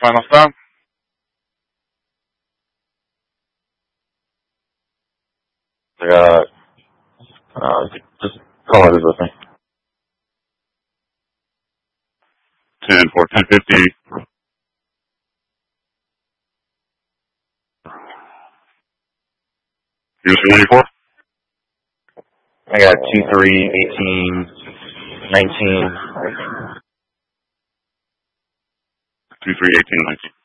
Final stop. Just call it with me. 10 for 1050. Here's for 94. I got 23, 18, 19. 23, 18, 19.